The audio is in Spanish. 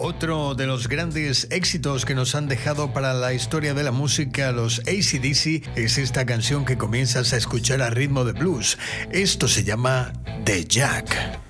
Otro de los grandes éxitos que nos han dejado para la historia de la música los AC/DC es esta canción que comienzas a escuchar a ritmo de blues. Esto se llama The Jack.